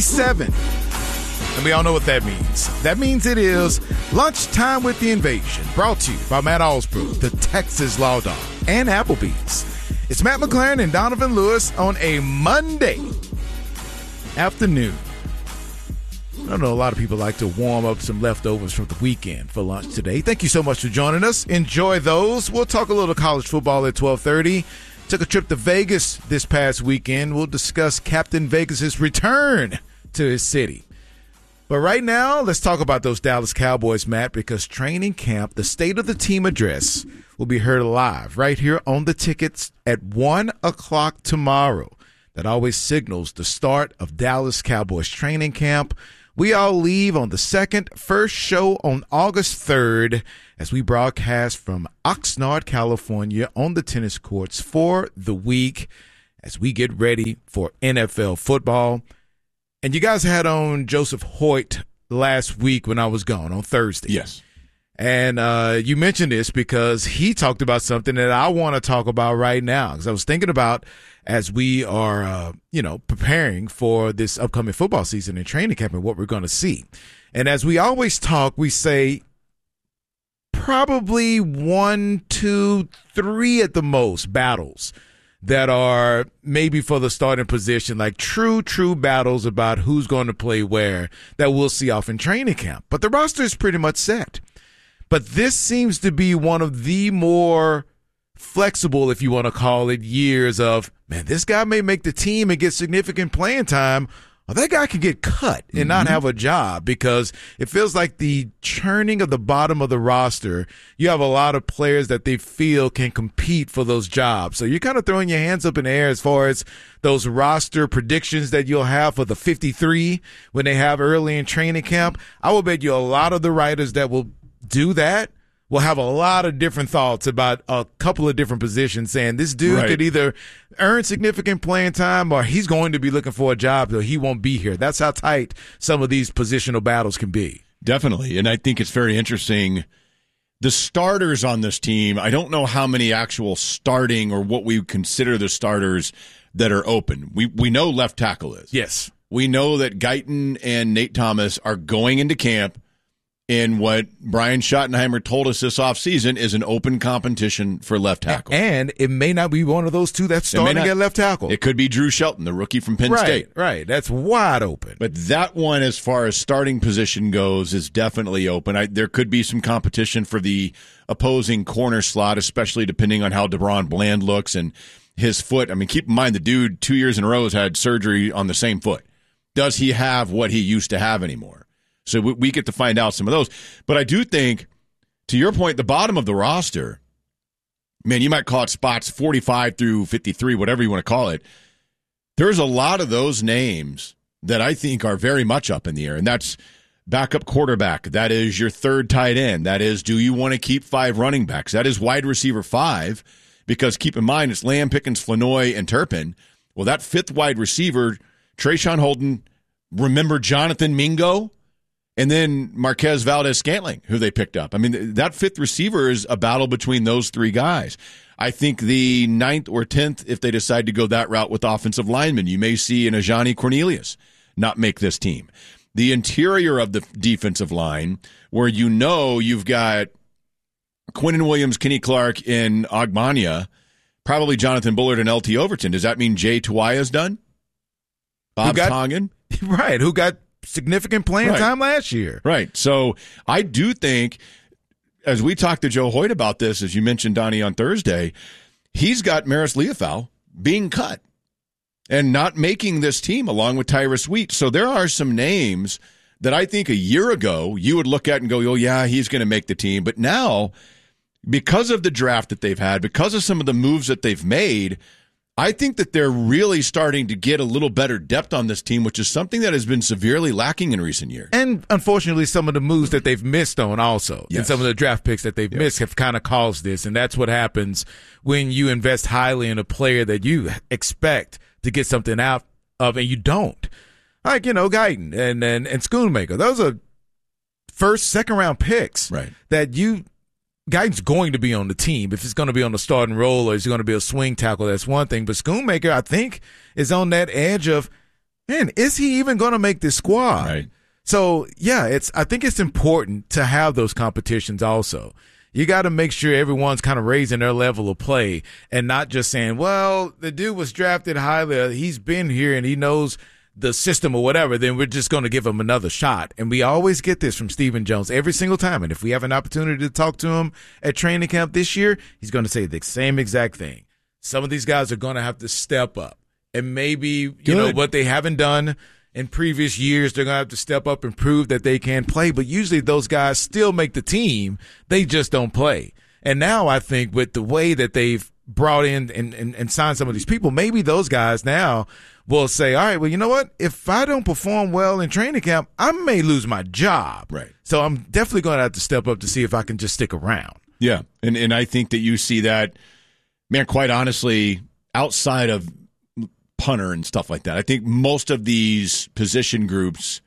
7. And we all know what that means. That means it is Lunchtime with the Invasion, brought to you by Matt Allsbrook, the Texas Law Dog, and Applebee's. It's Matt McLaren and Donovan Lewis on a Monday afternoon. I know a lot of people like to warm up some leftovers from the weekend for lunch today. Thank you so much for joining us. Enjoy those. We'll talk a little college football at 12:30. Took a trip to Vegas this past weekend. We'll discuss Captain Vegas's return to his city. But right now, let's talk about those Dallas Cowboys, Matt, because training camp, the State of the Team address, will be heard live right here on the tickets at 1 o'clock tomorrow. That always signals the start of Dallas Cowboys training camp. We all leave on the first show on August 3rd as we broadcast from Oxnard, California on the tennis courts for the week as we get ready for NFL football. And you guys had on Joseph Hoyt last week when I was gone on Thursday. Yes. And you mentioned this because he talked about something that I want to talk about right now, because I was thinking about as we are, preparing for this upcoming football season and training camp and what we're going to see. And as we always talk, we say probably 1, 2, 3 at the most battles that are maybe for the starting position, like true battles about who's going to play where that we'll see off in training camp. But the roster is pretty much set. But this seems to be one of the more flexible, if you want to call it, years of, man, this guy may make the team and get significant playing time, or that guy can get cut and not have a job, because it feels like the churning of the bottom of the roster, you have a lot of players that they feel can compete for those jobs. So you're kind of throwing your hands up in the air as far as those roster predictions that you'll have for the 53 when they have early in training camp. I will bet you a lot of the writers that will do that will have a lot of different thoughts about a couple of different positions, saying this dude could either earn significant playing time or he's going to be looking for a job, so he won't be here. That's how tight some of these positional battles can be. Definitely, and I think it's very interesting. The starters on this team, I don't know how many actual starting or what we consider the starters that are open. We know left tackle is. Yes. We know that Guyton and Nate Thomas are going into camp in what Brian Schottenheimer told us this offseason is an open competition for left tackle. And it may not be one of those two that's starting at left tackle. It could be Drew Shelton, the rookie from Penn State. Right. That's wide open. But that one, as far as starting position goes, is definitely open. There could be some competition for the opposing corner slot, especially depending on how DeBron Bland looks and his foot. I mean, keep in mind the dude 2 years in a row has had surgery on the same foot. Does he have what he used to have anymore? So we get to find out some of those. But I do think, to your point, the bottom of the roster, man, you might call it spots 45 through 53, whatever you want to call it. There's a lot of those names that I think are very much up in the air, and that's backup quarterback. That is your third tight end. That is, do you want to keep 5 running backs? That is wide receiver 5, because keep in mind, it's Lamb, Pickens, Flanoy, and Turpin. Well, that 5th wide receiver, Trayshawn Holden, remember Jonathan Mingo? And then Marquez Valdez-Scantling, who they picked up. I mean, that 5th receiver is a battle between those 3 guys. I think the 9th or 10th, if they decide to go that route with offensive linemen, you may see an Ajani Cornelius not make this team. The interior of the defensive line, where you've got Quinnen Williams, Kenny Clark, and Ogmania, probably Jonathan Bullard and LT Overton. Does that mean Jay Tuia's done? Bob Tongan? Right, who got significant playing time last year. Right. So I do think, as we talked to Joe Hoyt about this, as you mentioned, Donnie, on Thursday, he's got Maris Leofau being cut and not making this team along with Tyrus Wheat. So there are some names that I think a year ago you would look at and go, oh, yeah, he's going to make the team. But now, because of the draft that they've had, because of some of the moves that they've made, I think that they're really starting to get a little better depth on this team, which is something that has been severely lacking in recent years. And unfortunately, some of the moves that they've missed on also, yes, and some of the draft picks that they've missed have kind of caused this. And that's what happens when you invest highly in a player that you expect to get something out of and you don't. Like, Guyton and Schoonmaker. Those are first, second round picks that Guyton's going to be on the team. If it's going to be on the starting role or he's going to be a swing tackle, that's one thing. But Schoonmaker, I think, is on that edge of, man, is he even going to make this squad? Right. So, yeah, I think it's important to have those competitions also. You got to make sure everyone's kind of raising their level of play and not just saying, well, the dude was drafted highly. He's been here and he knows the system or whatever. Then we're just going to give him another shot. And we always get this from Stephen Jones every single time. And if we have an opportunity to talk to him at training camp this year, he's going to say the same exact thing. Some of these guys are going to have to step up. And maybe, you know, what they haven't done in previous years, they're going to have to step up and prove that they can play. But usually those guys still make the team. They just don't play. And now I think with the way that they've brought in and signed some of these people, maybe those guys now will say, all right, well, you know what? If I don't perform well in training camp, I may lose my job. Right. So I'm definitely going to have to step up to see if I can just stick around. Yeah. And I think that you see that, man, quite honestly, outside of punter and stuff like that, I think most of these position groups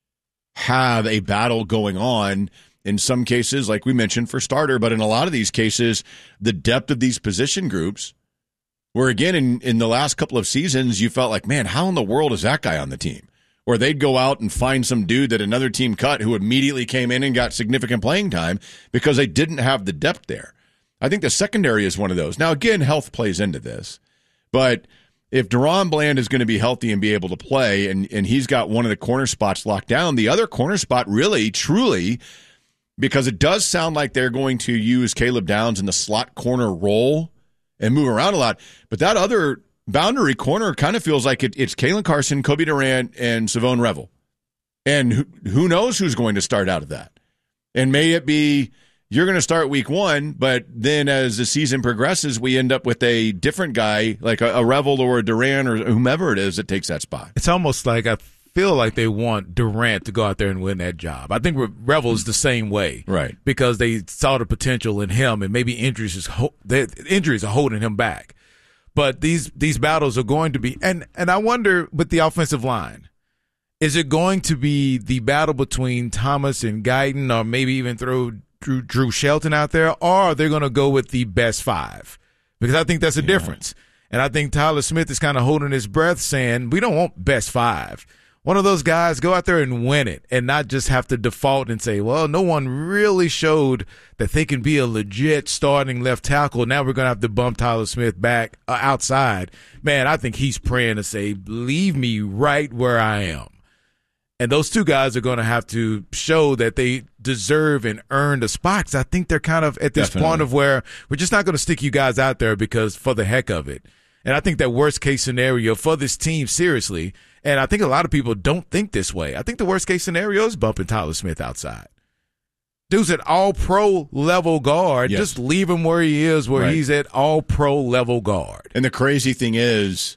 have a battle going on in some cases, like we mentioned, for starter, but in a lot of these cases, the depth of these position groups, where again, in the last couple of seasons, you felt like, man, how in the world is that guy on the team? Or they'd go out and find some dude that another team cut who immediately came in and got significant playing time because they didn't have the depth there. I think the secondary is one of those. Now, again, health plays into this, but if DaRon Bland is going to be healthy and be able to play, and he's got one of the corner spots locked down, the other corner spot really, truly, because it does sound like they're going to use Caleb Downs in the slot corner role and move around a lot, but that other boundary corner kind of feels like it's Kalen Carson, Kobe Durant, and Savone Revel. And who knows who's going to start out of that? And may it be you're going to start week one, but then as the season progresses, we end up with a different guy, like a Revel or a Durant or whomever it is that takes that spot. It's almost like I feel like they want Durant to go out there and win that job. I think Revel is the same way. Right. Because they saw the potential in him, and maybe injuries are holding him back. But these battles are going to be, and I wonder with the offensive line, is it going to be the battle between Thomas and Guyton, or maybe even throw Drew Shelton out there, or are they going to go with the best five? Because I think that's a difference. And I think Tyler Smith is kind of holding his breath saying, we don't want best five. One of those guys, go out there and win it and not just have to default and say, well, no one really showed that they can be a legit starting left tackle. Now we're going to have to bump Tyler Smith back outside. Man, I think he's praying to say, leave me right where I am. And those two guys are going to have to show that they deserve and earn the spots. I think they're kind of at this point of where we're just not going to stick you guys out there because for the heck of it. And I think that worst case scenario for this team, seriously, and I think a lot of people don't think this way. I think the worst case scenario is bumping Tyler Smith outside. Dude's at all-pro level guard. Yes. Just leave him where he is, where he's at all-pro level guard. And the crazy thing is,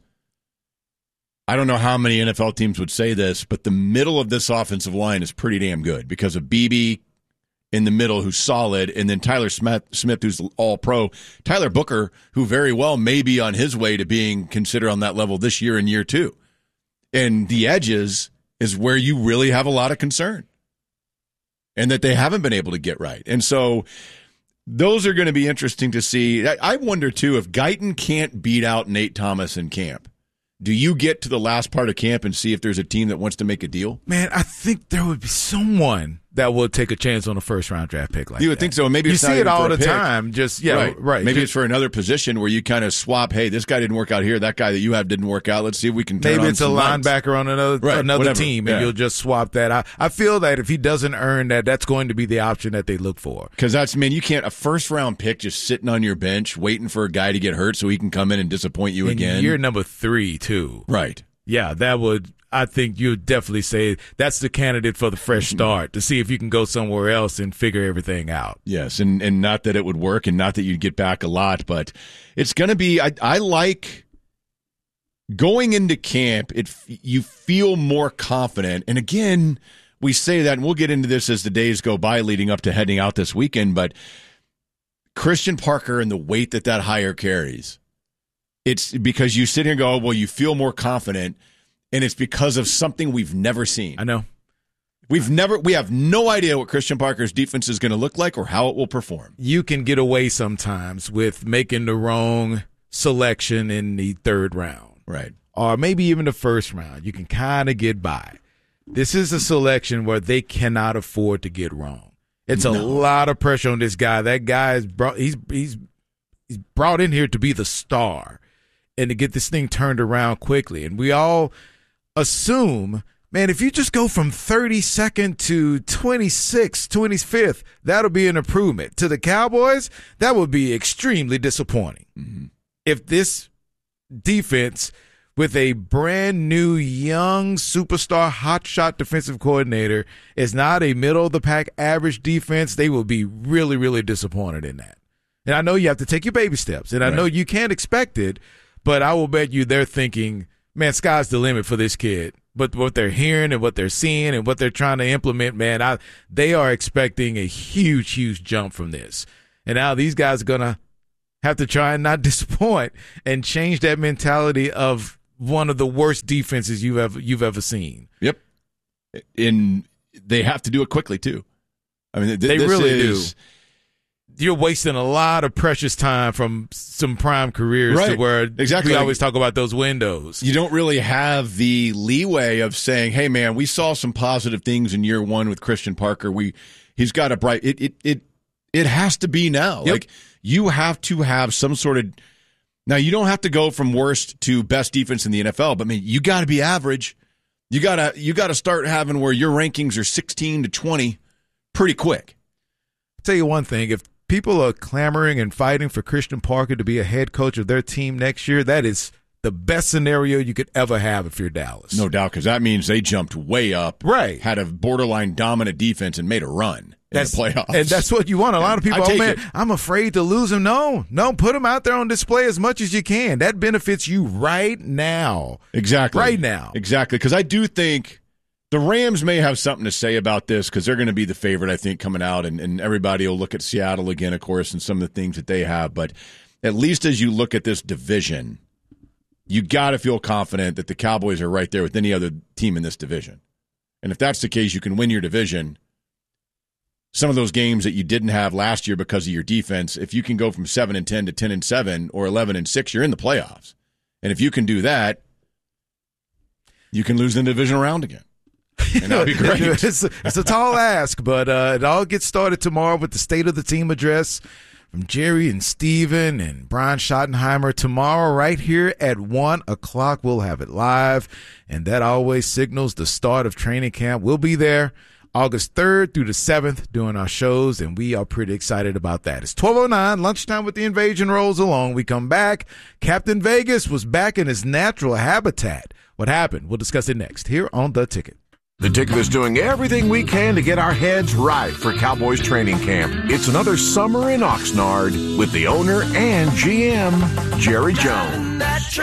I don't know how many NFL teams would say this, but the middle of this offensive line is pretty damn good because of BB in the middle, who's solid, and then Tyler Smith, who's all-pro. Tyler Booker, who very well may be on his way to being considered on that level this year and year two. And the edges is where you really have a lot of concern, and that they haven't been able to get right. And so those are going to be interesting to see. I wonder, too, if Guyton can't beat out Nate Thomas in camp, do you get to the last part of camp and see if there's a team that wants to make a deal? Man, I think there would be someone that would take a chance on a first-round draft pick like that. You would think so. Maybe it's you see it all the time. Just right. Maybe it's for another position where you kind of swap. Hey, this guy didn't work out here. That guy that you have didn't work out. Let's see if we can. Maybe it's a linebacker on another team, and you'll just swap that. I feel that if he doesn't earn that, that's going to be the option that they look for. Because you can't a first-round pick just sitting on your bench waiting for a guy to get hurt so he can come in and disappoint you again. Year number 3 too. Right. Yeah, that would. I think you would definitely say that's the candidate for the fresh start to see if you can go somewhere else and figure everything out. Yes, and not that it would work and not that you'd get back a lot, but it's going to be I like going into camp. You feel more confident. And again, we say that, and we'll get into this as the days go by leading up to heading out this weekend, but Christian Parker and the weight that hire carries, it's because you sit here and go, well, you feel more confident. And it's because of something we've never seen. I know. We have no idea what Christian Parker's defense is going to look like or how it will perform. You can get away sometimes with making the wrong selection in the 3rd round. Right. or maybe even the first round, you can kind of get by. This is a selection where they cannot afford to get wrong. It's a lot of pressure on this guy. That guy is he's brought in here to be the star and to get this thing turned around quickly. And we all assume, man, if you just go from 32nd to 26th, 25th, that'll be an improvement. To the Cowboys, that would be extremely disappointing. Mm-hmm. If this defense, with a brand new, young, superstar, hotshot defensive coordinator, is not a middle-of-the-pack average defense, they will be really, really disappointed in that. And I know you have to take your baby steps, and I know you can't expect it, but I will bet you they're thinking, man, sky's the limit for this kid. But what they're hearing and what they're seeing and what they're trying to implement, man, they are expecting a huge, huge jump from this. And now these guys are going to have to try and not disappoint and change that mentality of one of the worst defenses you've ever seen. Yep. And they have to do it quickly, too. I mean, they really do. You're wasting a lot of precious time from some prime careers to where we always talk about those windows. You don't really have the leeway of saying, hey, man, we saw some positive things in year one with Christian Parker. He's got a bright – it has to be now. Yep. Like, you have to have some sort of – now, you don't have to go from worst to best defense in the NFL, but, I mean, you got to be average. You got to start having where your rankings are 16 to 20 pretty quick. I'll tell you one thing. If people are clamoring and fighting for Christian Parker to be a head coach of their team next year, that is the best scenario you could ever have if you're Dallas. No doubt, because that means they jumped way up, right? Had a borderline dominant defense and made a run in the playoffs. And that's what you want. A lot of people, I'm afraid to lose him. No, put him out there on display as much as you can. That benefits you right now. Exactly. Right now. Exactly, because I do think the Rams may have something to say about this because they're going to be the favorite, I think, coming out, and everybody will look at Seattle again, of course, and some of the things that they have. But at least as you look at this division, you got to feel confident that the Cowboys are right there with any other team in this division. And if that's the case, you can win your division. Some of those games that you didn't have last year because of your defense, if you can go from 7-10 to 10-7 or 11-6, you're in the playoffs. And if you can do that, you can lose the divisional round again. And that'd be great. It's a tall ask, but it all gets started tomorrow with the State of the Team address from Jerry and Steven and Brian Schottenheimer. Tomorrow, right here at 1 o'clock, we'll have it live, and that always signals the start of training camp. We'll be there August 3rd through the 7th doing our shows, and we are pretty excited about that. It's 12:09, lunchtime with the Invasion rolls along. We come back. Captain Vegas was back in his natural habitat. What happened? We'll discuss it next here on The Ticket. The Ticket is doing everything we can to get our heads right for Cowboys training camp. It's another summer in Oxnard with the owner and GM, Jerry Jones.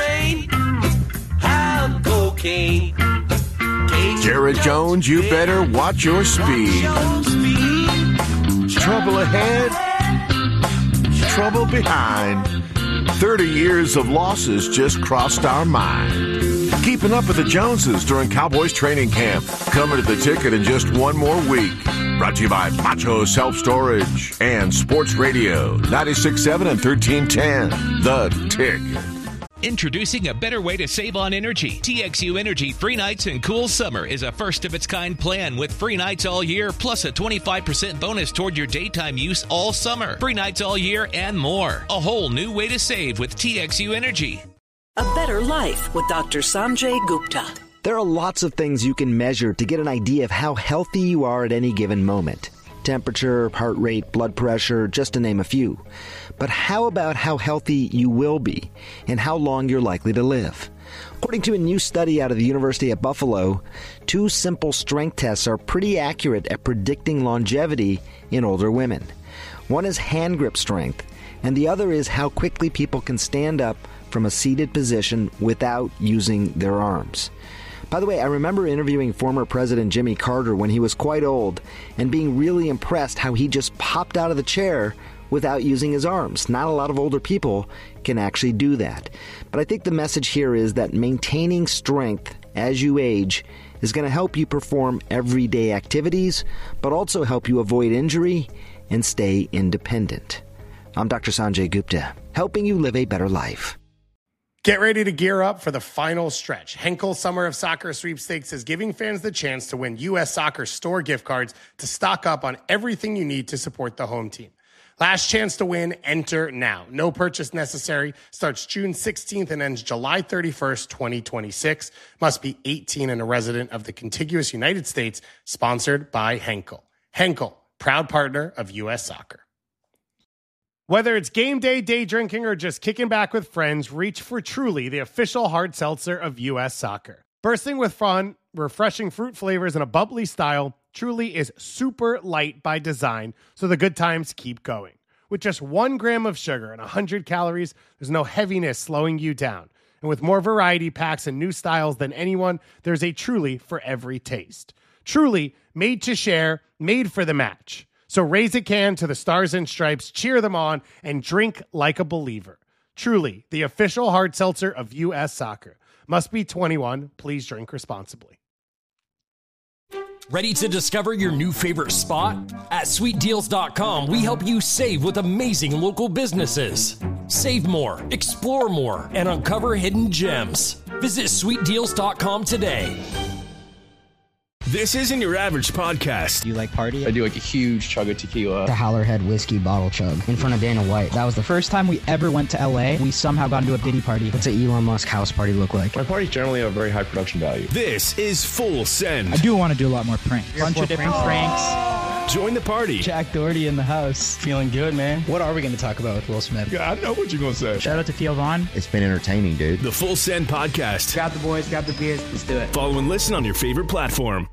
Jerry Jones, you better watch your speed. Trouble ahead, trouble behind. 30 years of losses just crossed our mind. Keeping up with the Joneses during Cowboys training camp. Coming to The Ticket in just one more week. Brought to you by Macho Self-Storage and Sports Radio 96.7 and 1310. The Ticket. Introducing a better way to save on energy. TXU Energy Free Nights and Cool Summer is a first-of-its-kind plan with free nights all year, plus a 25% bonus toward your daytime use all summer. Free nights all year and more. A whole new way to save with TXU Energy. A Better Life with Dr. Sanjay Gupta. There are lots of things you can measure to get an idea of how healthy you are at any given moment. Temperature, heart rate, blood pressure, just to name a few. But how about how healthy you will be and how long you're likely to live? According to a new study out of the University at Buffalo, 2 simple strength tests are pretty accurate at predicting longevity in older women. One is hand grip strength, and the other is how quickly people can stand up from a seated position without using their arms. By the way, I remember interviewing former President Jimmy Carter when he was quite old and being really impressed how he just popped out of the chair without using his arms. Not a lot of older people can actually do that. But I think the message here is that maintaining strength as you age is going to help you perform everyday activities, but also help you avoid injury and stay independent. I'm Dr. Sanjay Gupta, helping you live a better life. Get ready to gear up for the final stretch. Henkel Summer of Soccer Sweepstakes is giving fans the chance to win U.S. Soccer store gift cards to stock up on everything you need to support the home team. Last chance to win, enter now. No purchase necessary. Starts June 16th and ends July 31st, 2026. Must be 18 and a resident of the contiguous United States. Sponsored by Henkel. Henkel, proud partner of U.S. Soccer. Whether it's game day, day drinking, or just kicking back with friends, reach for Truly, the official hard seltzer of U.S. Soccer. Bursting with fun, refreshing fruit flavors, and a bubbly style, Truly is super light by design, so the good times keep going. With just 1 gram of sugar and 100 calories, there's no heaviness slowing you down. And with more variety packs and new styles than anyone, there's a Truly for every taste. Truly, made to share, made for the match. So raise a can to the Stars and Stripes, cheer them on, and drink like a believer. Truly, the official hard seltzer of U.S. Soccer. Must be 21. Please drink responsibly. Ready to discover your new favorite spot? At sweetdeals.com, we help you save with amazing local businesses. Save more, explore more, and uncover hidden gems. Visit sweetdeals.com today. This isn't your average podcast. Do you like party? I do like a huge chug of tequila. The Howlerhead whiskey bottle chug in front of Dana White. That was the first time we ever went to LA. We somehow got into a Diddy party. What's an Elon Musk house party look like? My parties generally have very high production value. This is Full Send. I do want to do a lot more pranks. Bunch of different pranks. Join the party. Jack Doherty in the house. Feeling good, man. What are we going to talk about with Will Smith? Yeah, I know what you're going to say. Shout out to Theo Vaughn. It's been entertaining, dude. The Full Send Podcast. Grab the boys, grab the beers. Let's do it. Follow and listen on your favorite platform.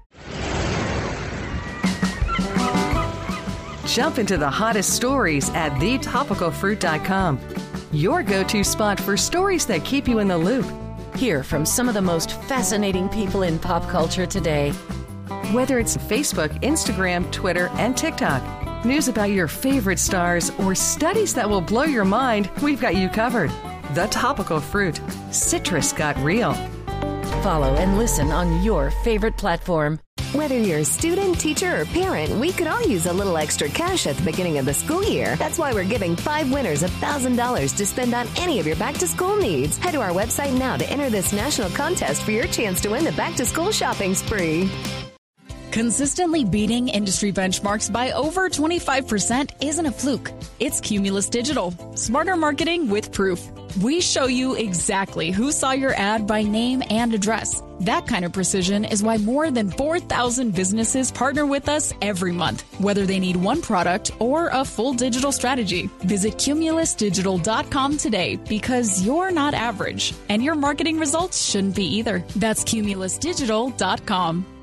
Jump into the hottest stories at thetopicalfruit.com. Your go-to spot for stories that keep you in the loop. Hear from some of the most fascinating people in pop culture today. Whether it's Facebook, Instagram, Twitter, and TikTok, news about your favorite stars, or studies that will blow your mind, we've got you covered. The Topical Fruit. Citrus got real. Follow and listen on your favorite platform. Whether you're a student, teacher, or parent, we could all use a little extra cash at the beginning of the school year. That's why we're giving 5 winners $1,000 to spend on any of your back-to-school needs. Head to our website now to enter this national contest for your chance to win the back-to-school shopping spree. Consistently beating industry benchmarks by over 25% isn't a fluke. It's Cumulus Digital. Smarter marketing with proof. We show you exactly who saw your ad by name and address. That kind of precision is why more than 4,000 businesses partner with us every month, whether they need one product or a full digital strategy. Visit cumulusdigital.com today because you're not average, and your marketing results shouldn't be either. That's cumulusdigital.com.